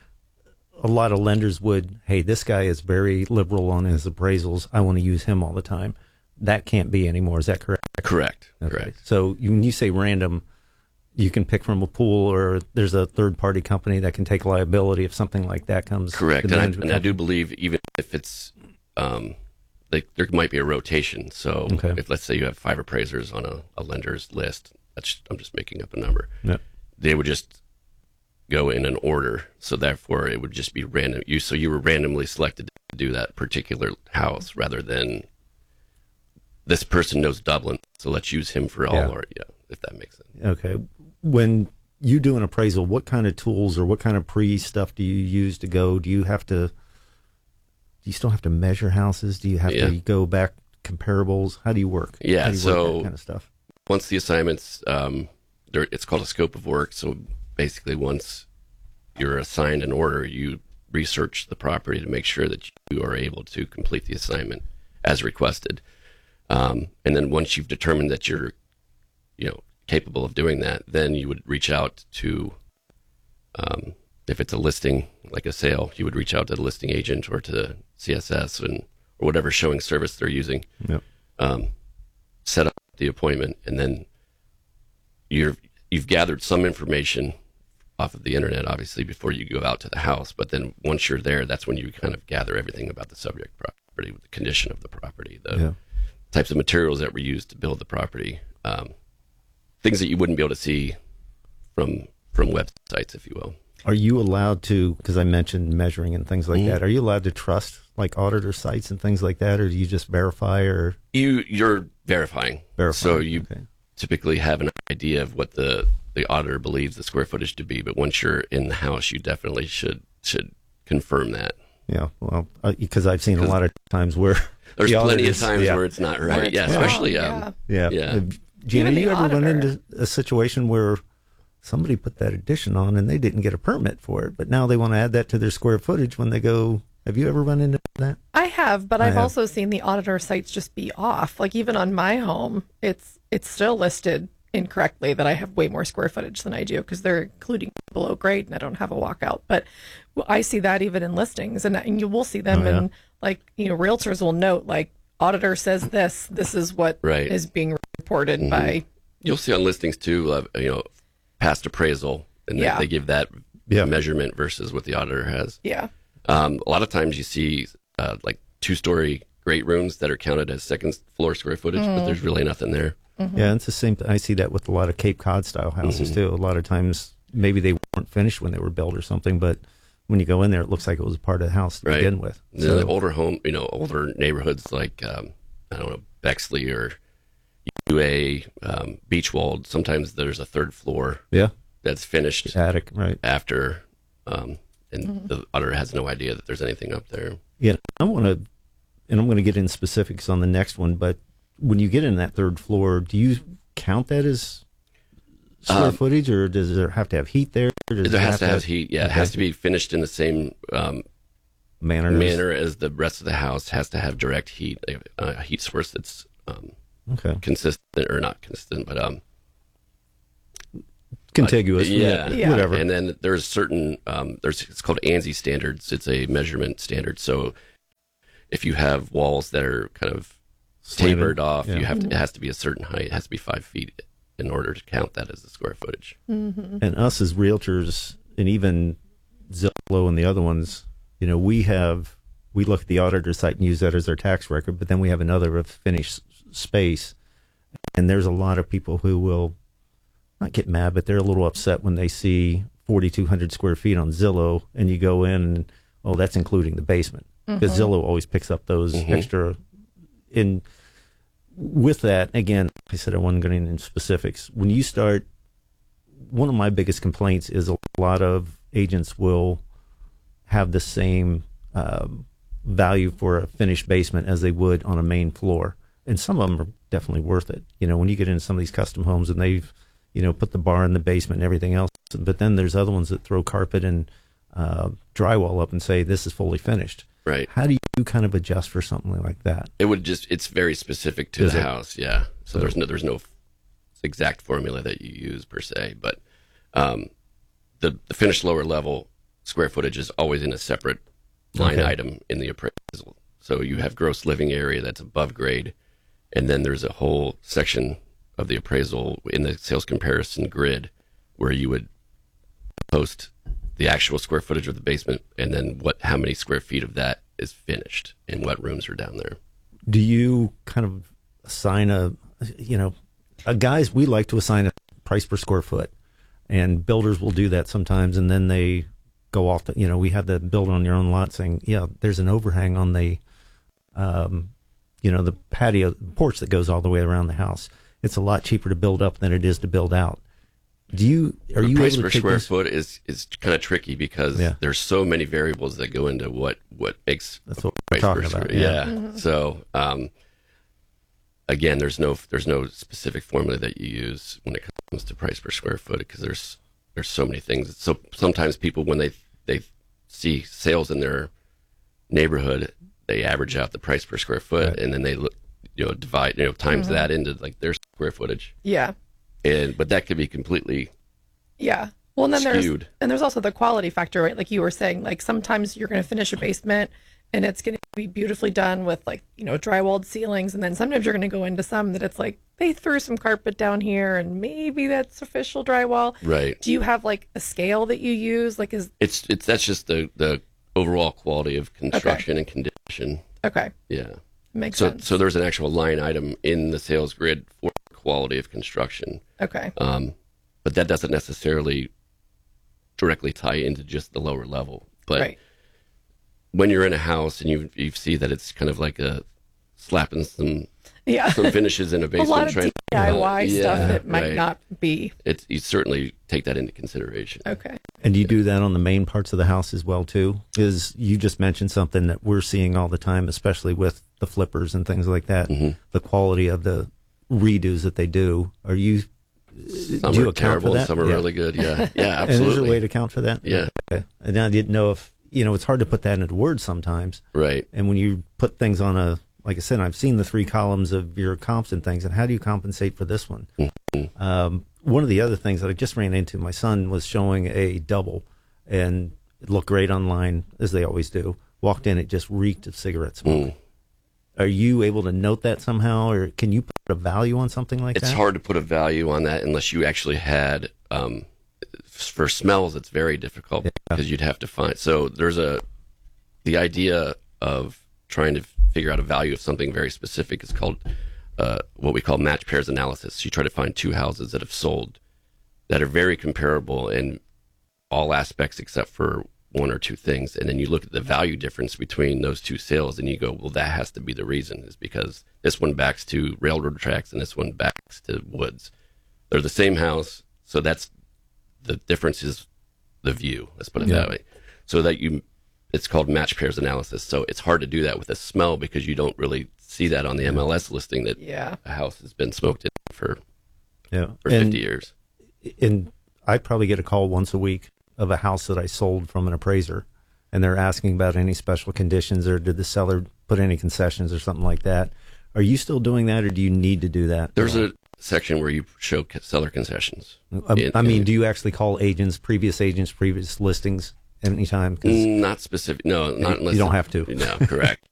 a lot of lenders would, hey, this guy is very liberal on his appraisals, I want to use him all the time. That can't be anymore. Is that correct? Correct. Okay. Correct. So you, when you say random, you can pick from a pool, or there's a third-party company that can take liability if something like that comes. Correct. And, I, and I do believe even if it's, um, like there might be a rotation. So okay. if let's say you have five appraisers on a, a lender's list, that's, I'm just making up a number. Yep. They would just go in an order. So therefore it would just be random. You So you were randomly selected to do that particular house rather than this person knows Dublin, so let's use him for all yeah. our, yeah, if that makes sense. Okay. When you do an appraisal, what kind of tools or what kind of pre-stuff do you use to go? Do you have to, do you still have to measure houses? Do you have yeah. to go back comparables? How do you work? Yeah, How do you so work that kind of stuff? Once the assignments, um, there, it's called a scope of work. So basically once you're assigned an order, you research the property to make sure that you are able to complete the assignment as requested. Um, and then once you've determined that you're, you know, capable of doing that, then you would reach out to, um, if it's a listing, like a sale, you would reach out to the listing agent or to C S S and or whatever showing service they're using. Yep. Um, set up the appointment, and then you're you've gathered some information off of the internet, obviously, before you go out to the house. But then once you're there, that's when you kind of gather everything about the subject property, the condition of the property, the yeah. types of materials that were used to build the property, um, things that you wouldn't be able to see from from websites, if you will. Are you allowed to, because I mentioned measuring and things like mm-hmm. that, are you allowed to trust like auditor sites and things like that, or do you just verify? Or you you're verifying, verifying. So you okay. typically have an idea of what the the auditor believes the square footage to be, but once you're in the house, you definitely should should confirm that. Yeah, well, because uh, I've seen a lot of times where there's the plenty auditors, of times yeah. where it's not right. It's yeah, wrong, especially yeah. um, yeah. yeah. Uh, Gina, Even you the ever run auditor. into a situation where somebody put that addition on and they didn't get a permit for it, but now they want to add that to their square footage when they go? Have you ever run into that? I have, but I I've have. also seen the auditor sites just be off. Like even on my home, it's it's still listed incorrectly that I have way more square footage than I do because they're including below grade and I don't have a walkout. But I see that even in listings, and, and you will see them, Oh, yeah. and like you know, realtors will note like auditor says this. This is what Right. is being reported Mhm. by. You'll see on listings too, uh, you know, past appraisal, and Yeah. they, they give that Yeah. measurement versus what the auditor has. Yeah. Um, a lot of times you see uh, like two-story great rooms that are counted as second floor square footage, Mm. but there's really nothing there. Mm-hmm. Yeah, it's the same. I see that with a lot of Cape Cod style houses Mhm. too. A lot of times, maybe they weren't finished when they were built or something, but when you go in there, it looks like it was a part of the house to Right. begin with. The So, older home, you know, older neighborhoods like um, I don't know, Bexley or U A, um, Beachwold. Sometimes there's a third floor yeah, that's finished attic, right? after, um, and Mm-hmm. the auditor has no idea that there's anything up there. Yeah, I want to, and I'm going to get in specifics on the next one, but when you get in that third floor, do you count that as square Um, footage, or does there have to have heat there? Or does There it has to have heat. Yeah, it okay. has to be finished in the same um, manner. manner as the rest of the house. Has to have direct heat, a, a heat source that's um, Okay. consistent or not consistent, but um, contiguous, uh, yeah, yeah, whatever. And then there's certain um, there's it's called ANSI standards. It's a measurement standard. So if you have walls that are kind of Slanted, tapered off, yeah. you have to, it has to be a certain height. It has to be five feet in order to count that as the square footage. Mm-hmm. And us as realtors, and even Zillow and the other ones, you know, we have we look at the auditor site and use that as our tax record, but then we have another of finished space, and there's a lot of people who will not get mad, but they're a little upset when they see forty-two hundred square feet on Zillow, and you go in and, oh, that's including the basement. Because Mhm. Zillow always picks up those Mhm. extra. In with that, again, I said I wasn't going into specifics. When you start, one of my biggest complaints is a lot of agents will have the same um, value for a finished basement as they would on a main floor, and some of them are definitely worth it. You know, when you get into some of these custom homes and they've, you know, put the bar in the basement and everything else, but then there's other ones that throw carpet and uh, drywall up and say this is fully finished. Right. How do you kind of adjust for something like that? It would just it's very specific to Is the it? house, yeah. So So- there's no there's no exact formula that you use per se, but um, the the finished lower level square footage is always in a separate line Okay. item in the appraisal. So you have gross living area that's above grade, and then there's a whole section of the appraisal in the sales comparison grid where you would post the actual square footage of the basement and then what how many square feet of that is finished and what rooms are down there. Do you kind of assign a, you know, uh, guys, we like to assign a price per square foot, and builders will do that sometimes, and then they go off the, you know, we have the build on your own lot saying, yeah, there's an overhang on the, um, you know, the patio porch that goes all the way around the house. It's a lot cheaper to build up than it is to build out. Do you, are the you price able per to take square these- foot is is kind of tricky because Yeah. there's so many variables that go into what what makes That's what price we're per talking square. about. Yeah. Mhm. So um, again, there's no there's no specific formula that you use when it comes to price per square foot because there's there's so many things. So sometimes people when they they see sales in their neighborhood, they average out the price per square foot, Right. and then they look you know divide you know times Mhm. that into like their square footage. Yeah. And but that could be completely Yeah. Well, and then there's skewed. and there's also the quality factor, right? Like you were saying, like sometimes you're going to finish a basement and it's going to be beautifully done with like, you know, drywalled ceilings, and then sometimes you're going to go into some that it's like they threw some carpet down here and maybe that's official drywall. right. Do you have like a scale that you use? Like is It's it's that's just the the overall quality of construction and condition. okay, Yeah. makes So sense. so there's an actual line item in the sales grid for quality of construction. Okay. Um, but that doesn't necessarily directly tie into just the lower level. But Right. when you're in a house and you you see that it's kind of like a slapping some Yeah. some finishes in a A basement, lot of trying- D I Y Yeah, stuff that might right. not be It's you certainly take that into consideration. okay. And you do that on the main parts of the house as well too? Is you just mentioned something that we're seeing all the time, especially with the flippers and things like that. Mhm. The quality of the redos that they do. Are you? Some do you are account terrible, for that? and some are Yeah. really good. Yeah, yeah, And is there a absolutely. way to account for that? Yeah. Okay. And I didn't know if you know. It's hard to put that into words sometimes. Right. And when you put things on a, like I said, I've seen the three columns of your comps and things, and how do you compensate for this one? Mm-hmm. Um, one of the other things that I just ran into, my son was showing a double, and it looked great online, as they always do. Walked in, it just reeked of cigarette smoke. Mm. Are you able to note that somehow, or can you put a value on something like It's that? hard to put a value on that unless you actually had. Um, for smells, it's very difficult Yeah. because you'd have to find. So there's a the idea of trying to figure out a value of something very specific is called uh, what we call match pairs analysis. You try to find two houses that have sold that are very comparable in all aspects except for one or two things, and then you look at the value difference between those two sales and you go, well, that has to be the reason, is because this one backs to railroad tracks and this one backs to woods. They're the same house, so that's the difference is the view, let's put it Yeah. that way. So that you it's called match pairs analysis. So it's hard to do that with a smell because you don't really see that on the M L S listing that Yeah. a house has been smoked in for Yeah. for And- fifty years. And I probably get a call once a week of a house that I sold from an appraiser, and they're asking about any special conditions, or did the seller put any concessions or something like that. Are you still doing that, or do you need to do that? There's a section where you show seller concessions. Um, in, I mean, in, do you actually call agents, previous agents, previous listings at any time? Not specific. No, not unless you don't have to. No, correct.